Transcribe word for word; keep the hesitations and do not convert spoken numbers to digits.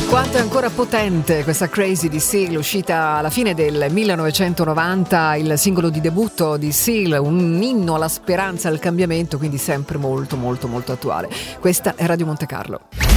Quanto è ancora potente questa Crazy di Seal, uscita alla fine del millenovecentonovanta, il singolo di debutto di Seal, un inno alla speranza e al cambiamento, quindi sempre molto molto molto attuale. Questa è Radio Monte Carlo.